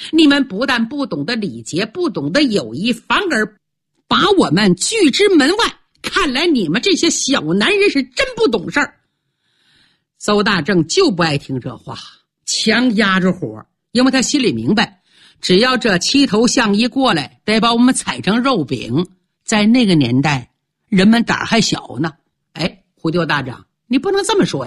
你们不但不懂得礼节，不懂得友谊，反而把我们拒之门外。看来你们这些小男人是真不懂事儿。邹大正就不爱听这话，强压着火，因为他心里明白，只要这七头象一过来，得把我们踩成肉饼。在那个年代，人们胆儿还小呢。哎，胡丢大长，你不能这么说呀。